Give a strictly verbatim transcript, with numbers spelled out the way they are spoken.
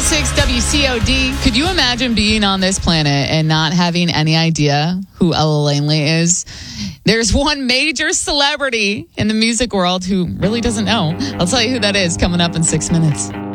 six W C O D. Could you imagine being on this planet and not having any idea who Ella Langley is? There's one major celebrity in the music world who really doesn't know. I'll tell you who that is coming up in six minutes.